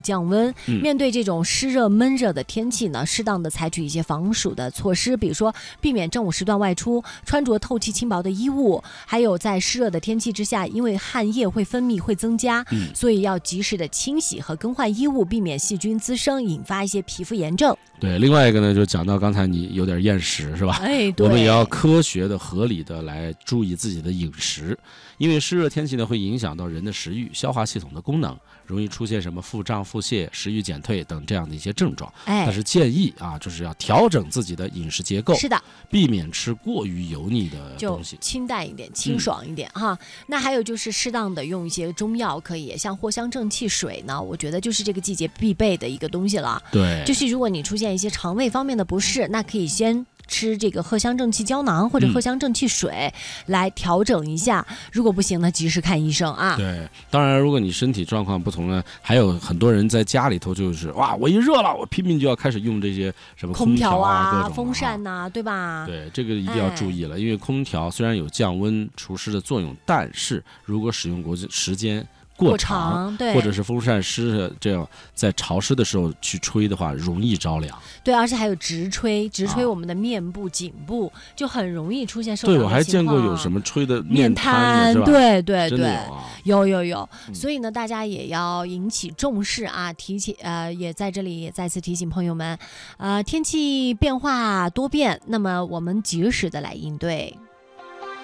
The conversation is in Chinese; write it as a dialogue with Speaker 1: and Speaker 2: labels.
Speaker 1: 降温。面对这种湿热闷热的天气呢，适当的采取一些防暑的措施，比如说避免正午时段外出，穿着透气轻薄的衣物，还有在湿热的天气之下，因为汗液会分泌会增加，所以要及时的清洗和更换衣物，避免细菌滋生，引发一些皮肤炎症。
Speaker 2: 对，另外一个呢，就讲到刚才你有点厌食是吧？
Speaker 1: 哎，对，
Speaker 2: 我们也要科学的、合理的来注意自己的饮食，因为湿热天气呢会影响到人的食欲、消化系统的功能，容易出现什么腹胀、腹泻、食欲减退等这样的一些症状。但是建议啊，就是要调整自己的饮食结构，
Speaker 1: 是的，
Speaker 2: 避免吃过于油腻的东西，
Speaker 1: 就清淡一点、清爽一点哈。那还有就是适当的用一些中药，可以像藿香正气水呢，我觉得就是这个季节必备的一个东西了。
Speaker 2: 对，
Speaker 1: 就是如果你出现一些肠胃方面的不适，那可以先吃这个藿香正气胶囊或者藿香正气水来调整一下，如果不行呢，及时看医生啊。
Speaker 2: 对，当然如果你身体状况不同呢，还有很多人在家里头就是哇，我一热了，我拼命就要开始用这些什么空调啊、
Speaker 1: 风扇呐，对吧？
Speaker 2: 对，这个一定要注意了，因为空调虽然有降温除湿的作用，但是如果使用时间过长，
Speaker 1: 对，
Speaker 2: 或者是风扇湿这样在潮湿的时候去吹的话，容易着凉。
Speaker 1: 对，而且还有直吹我们的面部、颈部，就很容易出现受凉的情况。
Speaker 2: 对，我还见过有什么吹的面瘫，是吧？
Speaker 1: 对对对，有。所以呢，大家也要引起重视啊！也在这里也再次提醒朋友们，天气变化多变，那么我们及时的来应对。